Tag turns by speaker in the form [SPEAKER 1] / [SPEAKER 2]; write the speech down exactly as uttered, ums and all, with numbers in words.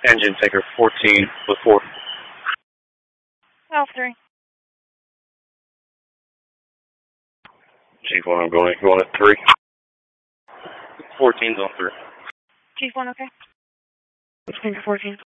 [SPEAKER 1] Engine taker fourteen with four.
[SPEAKER 2] Alpha three.
[SPEAKER 1] Chief one, I'm going, going at three. fourteen's on three.
[SPEAKER 2] Chief one, okay. Finger fourteen.